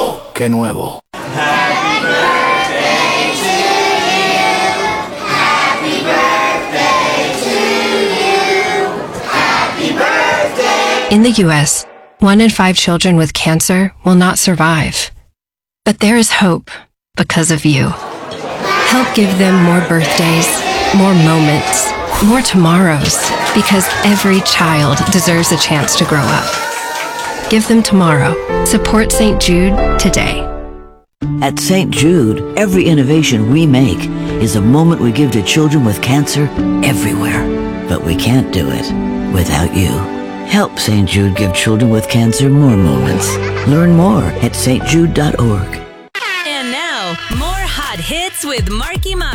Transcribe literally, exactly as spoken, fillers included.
¡Oh, qué nuevo! Happy birthday to you. Happy birthday to you. Happy birthday. In the U S, one in five children with cancer will not survive. But there is hope because of you. Help give them more birthdays, more moments, more tomorrows, because every child deserves a chance to grow up. Give them tomorrow. Support Saint Jude today. At Saint Jude, every innovation we make is a moment we give to children with cancer everywhere. But we can't do it without you. Help Saint Jude give children with cancer more moments. Learn more at s t jude dot org. And now, more hot hits with Marky Mark.